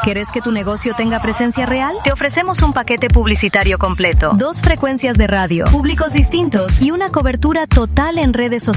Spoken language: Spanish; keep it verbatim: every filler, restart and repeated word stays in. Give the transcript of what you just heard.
¿Querés que tu negocio tenga presencia real? Te ofrecemos un paquete publicitario completo, dos frecuencias de radio, públicos distintos y una cobertura total en redes sociales.